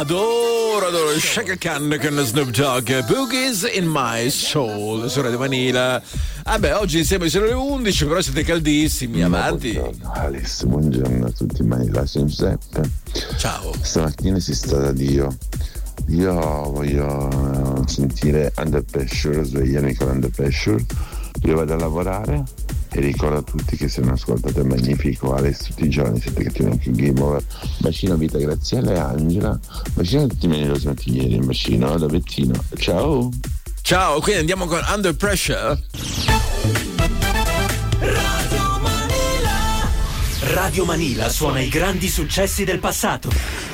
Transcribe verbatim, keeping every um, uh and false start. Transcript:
adoro, adoro Chaka Khan con Snoop Dogg, Boogies in My Soul su Radio Manila. Vabbè, oggi siamo alle undici, però siete caldissimi, avanti. Buongiorno Alice, buongiorno a tutti, Manila, sono Giuseppe. Ciao. Stamattina si sta da Dio. Io voglio sentire Under Pressure, svegliami con Under Pressure. Io vado a lavorare e ricordo a tutti che se non ascoltate il magnifico Alex tutti i giorni siete cattivi anche in Game Over. Bacino Vita, Graziella e Angela. Bacino a tutti i miei nerosi mattiglieri, un bacino da Bettino. Ciao. Ciao, quindi andiamo con Under Pressure. Radio Manila. Radio Manila suona i grandi successi del passato.